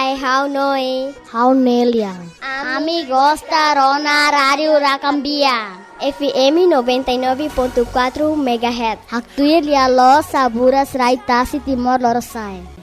Hai, how noi? How Neliang. Amigos da Rona Rádio Rakambia. FM 99.4 MHz. Haktuye lialo Saburas Raitasi Timor Leste.